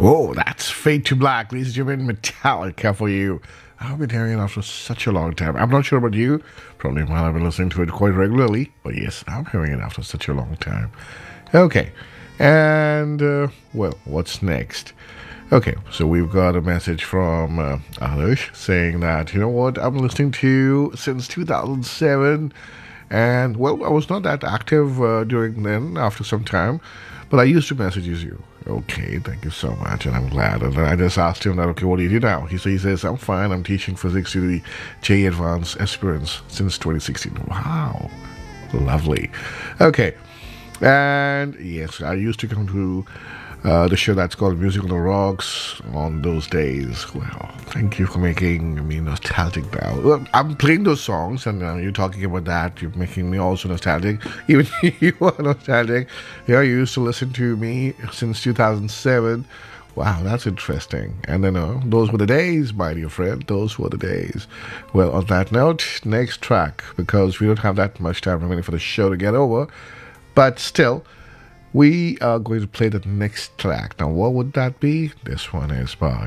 Oh, that's Fade to Black, ladies and gentlemen, Metallica for you. I've been hearing it after such a long time. I'm not sure about you. Probably while I've been listening to it quite regularly. But yes, I'm hearing it after such a long time. Okay. And, well, what's next? Okay, so we've got a message from Anush saying that, you know what, I'm listening to you since 2007. And, well, I was not that active during then, after some time. But I used to message you. Okay, thank you so much, and I'm glad. And then I just asked him that, okay, what do you do now? He says, I'm fine. I'm teaching physics to the J Advanced aspirants since 2016. Wow, lovely. Okay, and yes, I used to come to the show that's called Music on the Rocks on those days. Well, thank you for making me nostalgic now. Well, I'm playing those songs, and you're talking about that. You're making me also nostalgic. Even you are nostalgic. Yeah, you used to listen to me since 2007. Wow, that's interesting. And then those were the days, my dear friend. Those were the days. Well, on that note, next track, because we don't have that much time remaining for the show to get over. But still, we are going to play the next track. Now, what would that be? This one is by